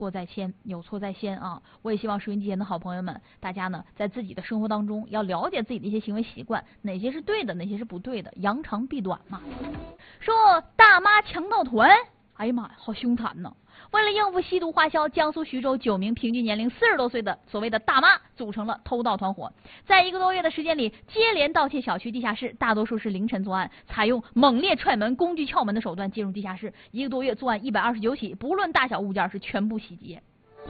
错在先，有错在先啊！我也希望收音机前的好朋友们，大家呢在自己的生活当中要了解自己的一些行为习惯，哪些是对的，哪些是不对的，扬长避短嘛。说大妈强盗团，哎呀妈呀，好凶残呐！为了应付吸毒花销，江苏徐州9名平均年龄40多岁的所谓的大妈组成了偷盗团伙，在1个多月的时间里，接连盗窃小区地下室，大多数是凌晨作案，采用猛烈踹门、工具撬门的手段进入地下室，1个多月作案129起，不论大小物件是全部洗劫。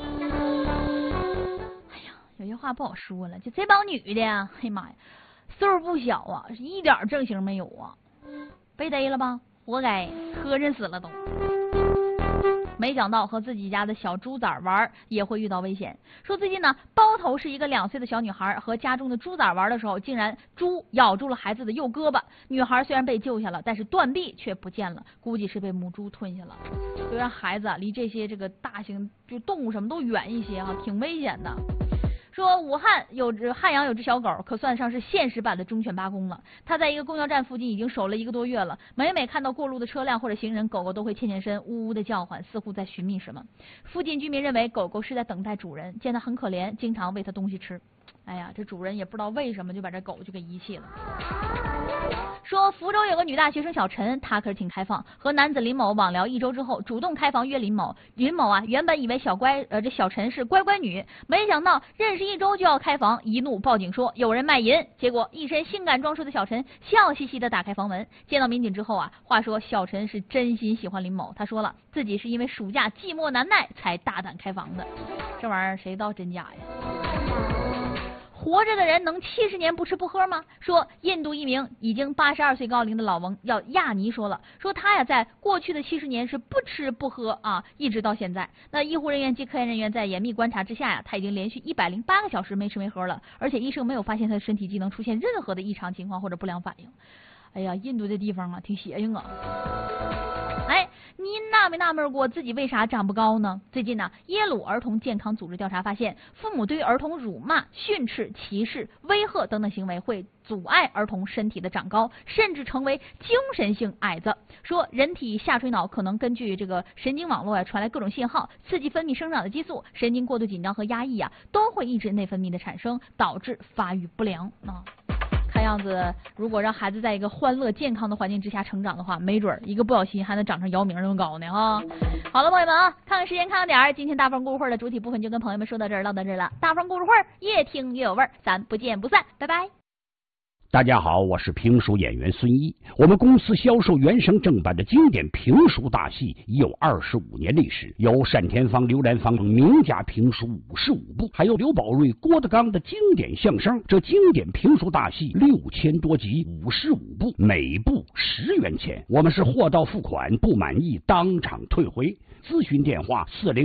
哎呀，有些话不好说了，就这帮女的呀，哎呀妈呀，岁数不小啊，是一点正形没有啊，被逮了吧？活该，磕碜死了都。没想到和自己家的小猪崽玩也会遇到危险。说最近呢，包头是一个2岁的小女孩和家中的猪崽玩的时候，竟然猪咬住了孩子的右胳膊。女孩虽然被救下了，但是断臂却不见了，估计是被母猪吞下了。就让孩子离这些大型就动物什么都远一些啊，挺危险的。说武汉汉阳有只小狗，可算上是现实版的忠犬八公了。它在一个公交站附近已经守了1个多月了，每看到过路的车辆或者行人，狗狗都会欠身，呜呜的叫唤，似乎在寻觅什么。附近居民认为狗狗是在等待主人，见它很可怜，经常喂它东西吃。哎呀，这主人也不知道为什么就把这狗就给遗弃了。说福州有个女大学生小陈，她可是挺开放，和男子林某网聊1周之后，主动开房约林某。林某啊，原本以为这小陈是乖乖女，没想到认识1周就要开房，一怒报警说有人卖淫。结果一身性感装束的小陈笑嘻嘻的打开房门，见到民警之后啊，话说小陈是真心喜欢林某，他说了自己是因为暑假寂寞难耐才大胆开房的。这玩意儿谁道真假呀？活着的人能70年不吃不喝吗？说印度一名已经82岁高龄的老翁叫亚尼说了，说他呀在过去的70年是不吃不喝啊，一直到现在。那医护人员及科研人员在严密观察之下呀，他已经连续108个小时没吃没喝了，而且医生没有发现他的身体机能出现任何的异常情况或者不良反应。哎呀，印度这地方啊挺邪性啊。哎，你纳闷过自己为啥长不高呢？最近呢，耶鲁儿童健康组织调查发现，父母对于儿童辱骂、训斥、歧视、威吓等等行为会阻碍儿童身体的长高，甚至成为精神性矮子。说人体下垂脑可能根据这个神经网络传来各种信号，刺激分泌生长的激素，神经过度紧张和压抑啊，都会抑制内分泌的产生，导致发育不良啊。看样子，如果让孩子在一个欢乐健康的环境之下成长的话，没准一个不小心还能长成姚明那么高呢哈。好了，朋友们啊，看看时间，看看点儿，今天大风故事会的主体部分就跟朋友们说到这儿，唠到这儿了。大风故事会越听越有味儿，咱不见不散，拜拜。 大家好，我是评书演员孙一。我们公司销售原声正版的经典评书大戏已有25年历史，有单田芳、刘兰芳名家评书55部，还有刘宝瑞、郭德纲的经典相声。这经典评书大戏6000多集，55部，每部10元钱。我们是货到付款，不满意当场退回。咨询电话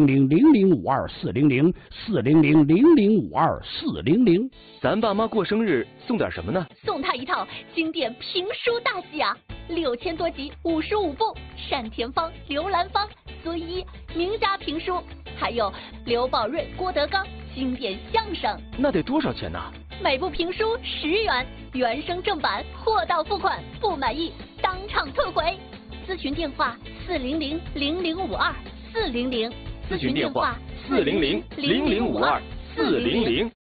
400-0052-400，400-0052-400。 咱爸妈过生日送点什么呢？ 送他一套经典评书大戏啊，6000多集，55部，单田芳、刘兰芳、孙一名家评书，还有刘宝瑞、郭德纲经典相声。 那得多少钱呢？ 每部评书10元，原声正版，货到付款，不满意当场退回。咨询电话400-0052-400， 咨询电话400-0052-400。